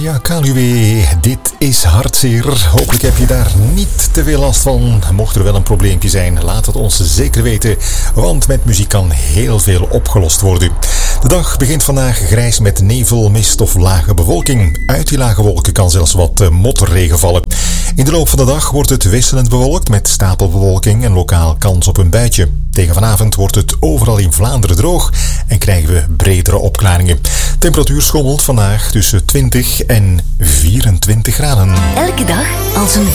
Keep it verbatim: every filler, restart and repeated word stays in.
Ja, Kaluwe, dit is hartzeer. Hopelijk heb je daar niet te veel last van. Mocht er wel een probleempje zijn, laat het ons zeker weten, want met muziek kan heel veel opgelost worden. De dag begint vandaag grijs met nevel, mist of lage bewolking. Uit die lage wolken kan zelfs wat motregen vallen. In de loop van de dag wordt het wisselend bewolkt met stapelbewolking en lokaal kans op een buitje. Tegen vanavond wordt het overal in Vlaanderen droog en krijgen we bredere opklaringen. Temperatuur schommelt vandaag tussen twintig en vierentwintig graden. Elke dag als een